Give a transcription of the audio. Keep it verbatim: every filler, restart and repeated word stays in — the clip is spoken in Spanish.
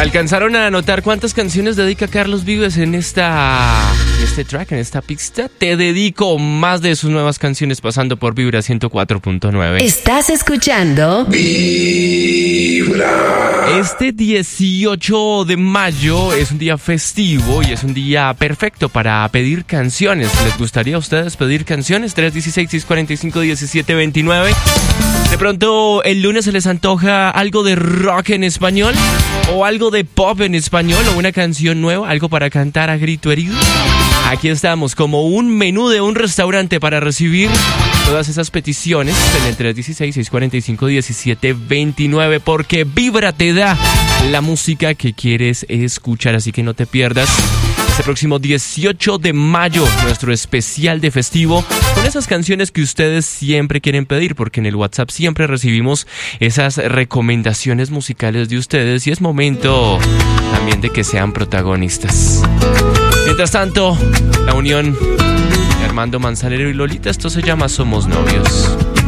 ¿Alcanzaron a notar cuántas canciones dedica Carlos Vives en esta en este track, en esta pista? Te dedico más de sus nuevas canciones pasando por Vibra ciento cuatro punto nueve. Estás escuchando Vibra. Este dieciocho de mayo es un día festivo y es un día perfecto para pedir canciones. ¿Les gustaría a ustedes pedir canciones? tres uno seis, seis cuatro cinco, uno siete dos nueve. De pronto el lunes se les antoja algo de rock en español o algo de pop en español o una canción nueva, algo para cantar a grito herido. Aquí estamos como un menú de un restaurante para recibir todas esas peticiones en el tres uno seis, seis cuatro cinco, uno siete dos nueve, porque Vibra te da la música que quieres escuchar, así que no te pierdas este próximo dieciocho de mayo nuestro especial de festivo con esas canciones que ustedes siempre quieren pedir, porque en el WhatsApp siempre recibimos esas recomendaciones musicales de ustedes y es momento también de que sean protagonistas. Mientras tanto, la unión de Armando Manzanero y Lolita, esto se llama Somos Novios.